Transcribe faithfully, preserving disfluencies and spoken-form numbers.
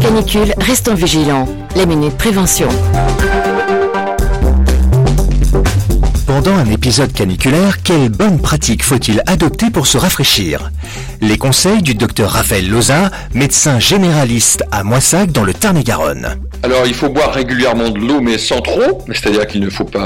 canicule, restons vigilants. La Minute Prévention. Pendant un épisode caniculaire, quelles bonnes pratiques faut-il adopter pour se rafraîchir? Les conseils du docteur Raphaël Lauzin, médecin généraliste à Moissac dans le Tarn-et-Garonne. Alors il faut boire régulièrement de l'eau mais sans trop, c'est-à-dire qu'il ne faut pas